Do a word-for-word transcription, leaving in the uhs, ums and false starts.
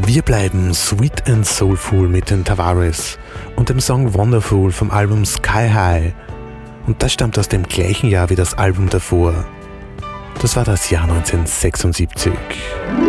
Wir bleiben sweet and soulful mit den Tavares und dem Song Wonderful vom Album Sky High. Und das stammt aus dem gleichen Jahr wie das Album davor. Das war das Jahr neunzehnhundertsechsundsiebzig.